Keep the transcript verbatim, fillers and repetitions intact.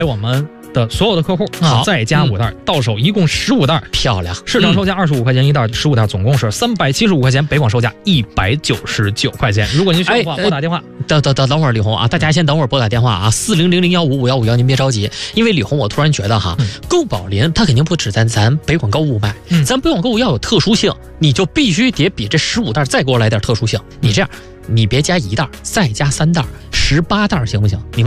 我们的所有的客户好再加五袋、嗯，到手一共十五袋， 漂亮。 市场售价二十五块钱一袋，十五袋总共是三百七十五块钱，北广售价一百九十九块钱。如果您需要的话，拨、哎、打电话。 等等等等会儿，李红啊，大家先等会儿拨打电话啊，四零零零幺五五幺五幺，您别着急，因为李红我突然觉得哈，嗯、购宝林它肯定不止在咱北广购物卖，嗯、咱北广购物要有特殊性，你就必须得比这十五袋再给我来点特殊性。你这样，你别加一袋，再加三袋，十八袋行不行？你。